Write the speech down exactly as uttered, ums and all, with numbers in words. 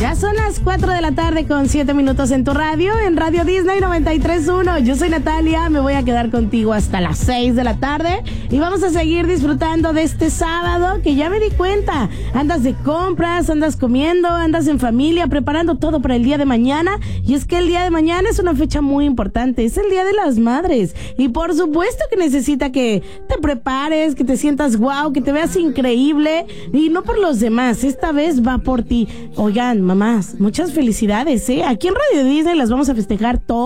Ya son las cuatro de la tarde con siete minutos en tu radio, en Radio Disney noventa y tres punto uno. Yo soy Natalia, me voy a quedar contigo hasta las seis de la tarde y vamos a seguir disfrutando de este sábado que ya me di cuenta. Andas de compras, andas comiendo, andas en familia, preparando todo para el día de mañana. Y es que el día de mañana es una fecha muy importante, es el Día de las Madres. Y por supuesto que necesita que te prepares, que te sientas guau, que te veas increíble. Y no por los demás, esta vez va por ti. Oigan, mamás, muchas felicidades, ¿eh? Aquí en Radio Disney las vamos a festejar todo.